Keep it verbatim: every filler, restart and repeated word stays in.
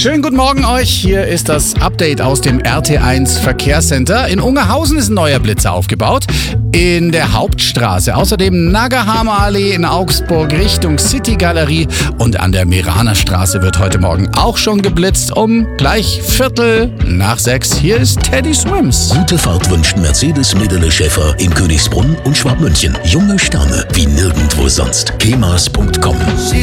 Schönen guten Morgen euch. Hier ist das Update aus dem R T eins Verkehrscenter. In Ungerhausen ist ein neuer Blitzer aufgebaut. In der Hauptstraße. Außerdem Nagahama Allee in Augsburg Richtung City Galerie. Und an der Meraner Straße wird heute Morgen auch schon geblitzt. Um gleich Viertel nach sechs. Hier ist Teddy Swims. Gute Fahrt wünscht Mercedes Medele Schäfer in Königsbrunn und Schwabmünchen. Junge Sterne wie nirgendwo sonst. kemas punkt com